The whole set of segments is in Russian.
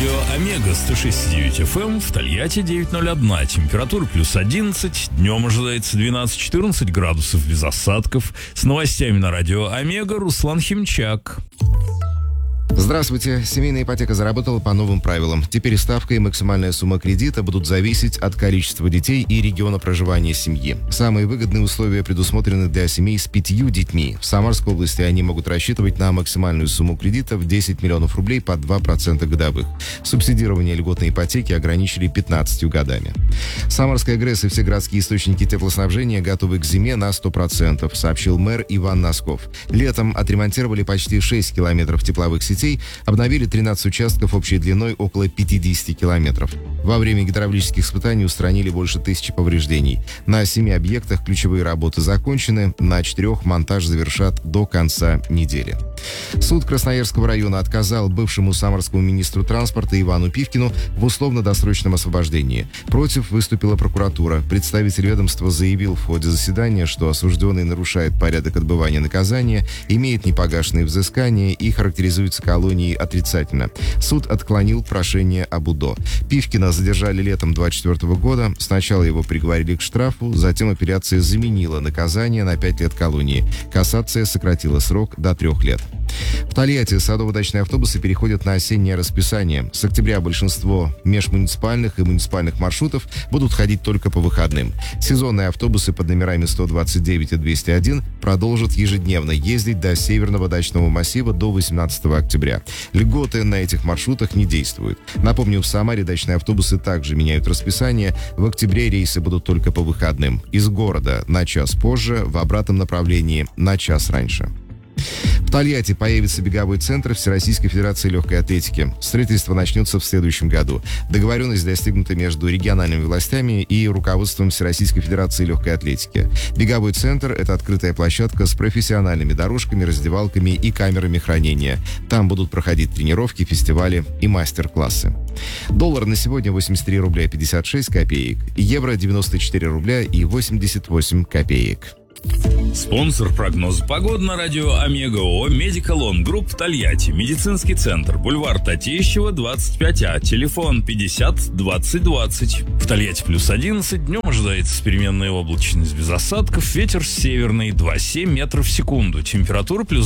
Радио Омега 106.9 FM, в Тольятти 9.01, температура плюс 11, днем ожидается 12-14 градусов без осадков. С новостями на Радио Омега Руслан Химчак. Здравствуйте. Семейная ипотека заработала по новым правилам. Теперь ставка и максимальная сумма кредита будут зависеть от количества детей и региона проживания семьи. Самые выгодные условия предусмотрены для семей с 5 детьми. В Самарской области они могут рассчитывать на максимальную сумму кредита в 10 миллионов рублей по 2% годовых. Субсидирование льготной ипотеки ограничили 15 годами. Самарская ГРЭС и все городские источники теплоснабжения готовы к зиме на 100%, сообщил мэр Иван Носков. Летом отремонтировали почти 6 километров тепловых сетей, обновили 13 участков общей длиной около 50 километров. Во время гидравлических испытаний устранили больше 1000 повреждений. На 7 объектах ключевые работы закончены, на 4 монтаж завершат до конца недели. Суд Красноярского района отказал бывшему самарскому министру транспорта Ивану Пивкину в условно-досрочном освобождении. Против выступила прокуратура. Представитель ведомства заявил в ходе заседания, что осужденный нарушает порядок отбывания наказания, имеет непогашенные взыскания и характеризуется колонией отрицательно. Суд отклонил прошение об УДО. Пивкина задержали летом 2024 года. Сначала его приговорили к штрафу, затем апелляция заменила наказание на 5 лет колонии. Кассация сократила срок до 3 лет. В Тольятти садово-дачные автобусы переходят на осеннее расписание. С октября большинство межмуниципальных и муниципальных маршрутов будут ходить только по выходным. Сезонные автобусы под номерами 129 и 201 продолжат ежедневно ездить до Северного дачного массива до 18 октября. Льготы на этих маршрутах не действуют. Напомню, в Самаре дачные автобусы также меняют расписание. В октябре рейсы будут только по выходным. Из города на час позже, в обратном направлении на час раньше. В Тольятти появится беговой центр Всероссийской Федерации Легкой Атлетики. Строительство начнется в следующем году. Договоренность достигнута между региональными властями и руководством Всероссийской Федерации Легкой Атлетики. Беговой центр – это открытая площадка с профессиональными дорожками, раздевалками и камерами хранения. Там будут проходить тренировки, фестивали и мастер-классы. Доллар на сегодня 83 рубля 56 копеек, евро 94 рубля и 88 копеек. Спонсор прогноза погоды на Радио Омега ООО «Медикал Он Групп» Тольятти. Медицинский центр. Бульвар Татищева, 25А. Телефон 50 20 20. В Тольятти плюс 11. Днем ожидается переменная облачность без осадков. Ветер северный 2,7 метров в секунду. Температура плюс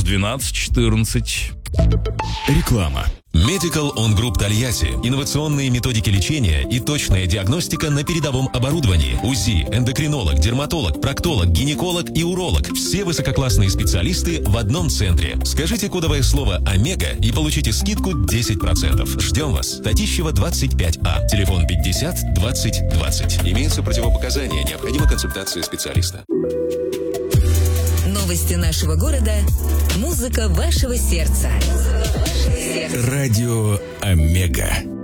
12-14. Реклама. Medical On Group Тольятти. Инновационные методики лечения и точная диагностика на передовом оборудовании. УЗИ, эндокринолог, дерматолог, проктолог, гинеколог и уролог. Все высококлассные специалисты в одном центре. Скажите кодовое слово «Омега» и получите скидку 10%. Ждем вас. Татищева, 25А. Телефон 50 20 20. Имеются противопоказания. Необходима консультация специалиста. Новости нашего города. Музыка вашего сердца. Радио Омега.